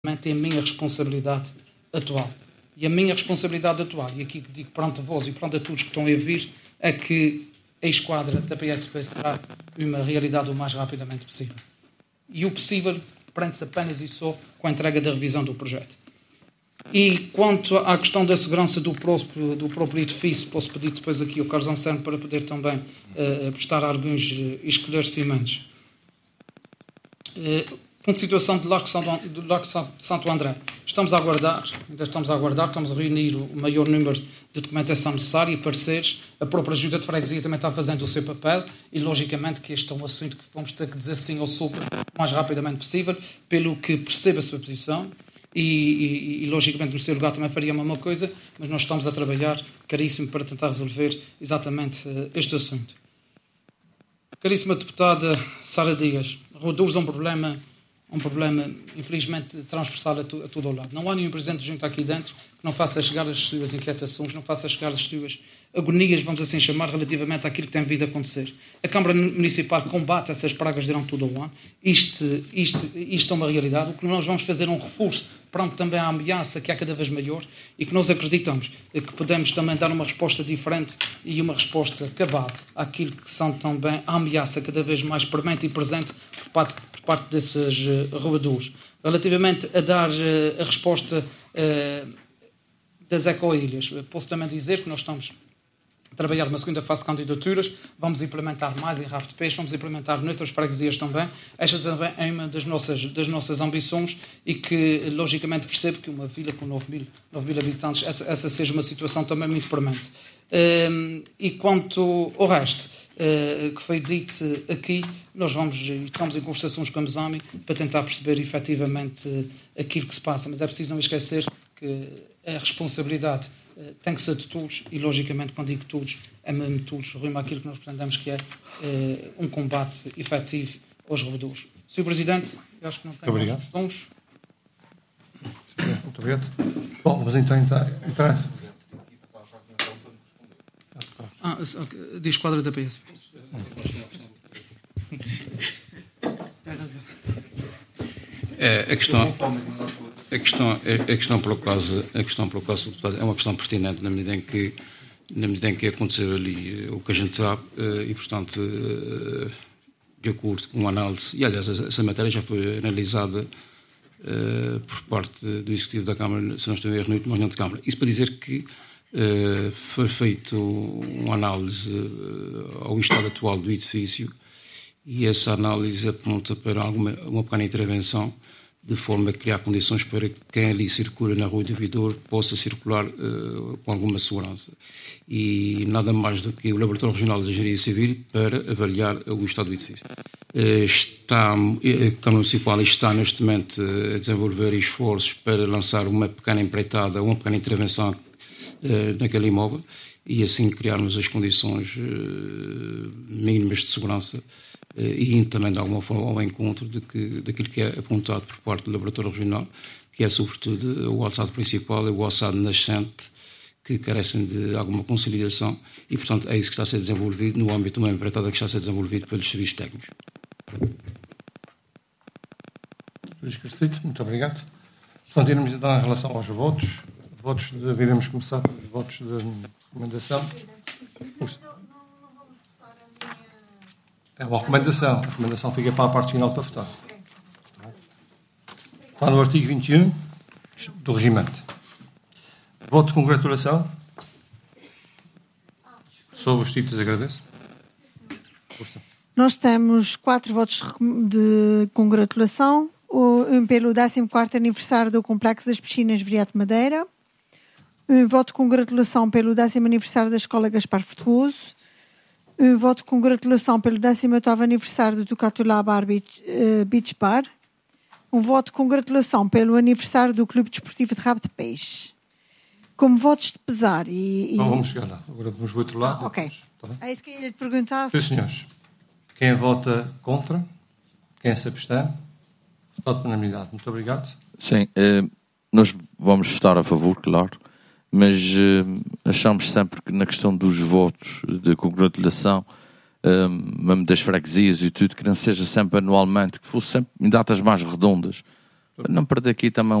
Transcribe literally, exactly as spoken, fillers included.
é a minha responsabilidade atual. E a minha responsabilidade atual, e aqui que digo perante a vós e perante a todos que estão a vir, é que a esquadra da P S P será uma realidade o mais rapidamente possível. E o possível prende-se apenas e só com a entrega da revisão do projeto. E quanto à questão da segurança do próprio, do próprio edifício, posso pedir depois aqui ao Carlos Anselmo para poder também uh, prestar alguns uh, esclarecimentos. Uh, ponto de situação do Largo de Santo André. Estamos a aguardar, ainda estamos a aguardar, estamos a reunir o maior número de documentação necessária e pareceres. A própria Junta de Freguesia também está fazendo o seu papel e, logicamente, que este é um assunto que vamos ter que dizer sim ou sobre o mais rapidamente possível, pelo que percebo a sua posição. E, e, e, logicamente, no seu lugar também faria a mesma coisa, mas nós estamos a trabalhar caríssimo para tentar resolver exatamente uh, este assunto. Caríssima deputada Sara Dias, Rodouros é um problema, um problema, infelizmente, transversal a, tu, a todo o lado. Não há nenhum presidente de junta aqui dentro que não faça chegar as suas inquietações, não faça chegar as suas agonias, vamos assim chamar, relativamente àquilo que tem vindo a acontecer. A Câmara Municipal combate essas pragas durante todo o ano. Isto, isto, isto é uma realidade. O que nós vamos fazer é um reforço perante também a ameaça que é cada vez maior e que nós acreditamos que podemos também dar uma resposta diferente e uma resposta cabal àquilo que são também a ameaça cada vez mais premente e presente por parte, por parte desses uh, roubadores. Relativamente a dar uh, a resposta uh, das ecoilhas, posso também dizer que nós estamos a trabalhar numa segunda fase de candidaturas, vamos implementar mais em Rabo de Peixe, vamos implementar noutras freguesias também. Esta também é uma das nossas, das nossas ambições e que, logicamente, percebo que uma vila com nove mil habitantes, essa, essa seja uma situação também muito premente. Um, e quanto ao resto uh, que foi dito aqui, nós vamos, estamos em conversações com a Mesami para tentar perceber efetivamente uh, aquilo que se passa, mas é preciso não esquecer que a responsabilidade uh, tem que ser de todos e, logicamente, quando digo todos, é mesmo todos, rumo àquilo que nós pretendemos que é uh, um combate efetivo aos roubadores. senhor Presidente, eu acho que não tenho mais questões. Muito obrigado. Bom, mas então entrar... Ah, diz quadra da P S P. Tem razão. É, a questão, a questão, a questão pela qual a questão pela qual é uma questão pertinente na medida em que na medida em que aconteceu ali o que a gente sabe e, portanto, de acordo com uma análise, e aliás essa matéria já foi analisada por parte do Executivo da Câmara, se não estou em erro, na última reunião de Câmara. Isso para dizer que Uh, foi feito uma análise uh, ao estado atual do edifício e essa análise aponta para alguma, uma pequena intervenção de forma a criar condições para que quem ali circula na Rua do Vidor possa circular uh, com alguma segurança. E nada mais do que o Laboratório Regional de Engenharia Civil para avaliar o estado do edifício. Uh, está, a Câmara Municipal está neste momento a desenvolver esforços para lançar uma pequena empreitada, uma pequena intervenção Uh, naquele imóvel e assim criarmos as condições uh, mínimas de segurança uh, e indo também de alguma forma ao encontro de que, daquilo que é apontado por parte do Laboratório Regional, que é sobretudo o alçado principal e o alçado nascente que carecem de alguma conciliação e, portanto, é isso que está a ser desenvolvido no âmbito de uma empreitada que está a ser desenvolvido pelos serviços técnicos. Luís Castito, muito obrigado. Continuamos então em relação aos votos. Votos de, iremos começar pelos votos de recomendação. É uma recomendação. A recomendação fica para a parte final para votar. Está no artigo vinte e um do regimento. Voto de congratulação. Sobre os títulos, agradeço. Força. Nós temos quatro votos de congratulação. Um pelo décimo quarto aniversário do Complexo das Piscinas Viriato Madeira. Um voto de congratulação pelo décimo aniversário da Escola Gaspar Frutuoso. Um voto de congratulação pelo décimo oitavo aniversário do Tucatulá Bar Beach, uh, Beach Bar. Um voto de congratulação pelo aniversário do Clube Desportivo de Rabo de Peixe. Como votos de pesar e... e... Não vamos chegar lá. Agora vamos do outro lado. Ah, ok. Tá, é isso que eu ia lhe perguntar. Sim, senhores. Quem vota contra? Quem se abstém? Votado por unanimidade. Muito obrigado. Sim, eh, nós vamos votar a favor, claro. Mas uh, achamos sempre que na questão dos votos de congratulação, uh, mesmo das freguesias e tudo, que não seja sempre anualmente, que fosse sempre em datas mais redondas, Portanto, Não perder aqui também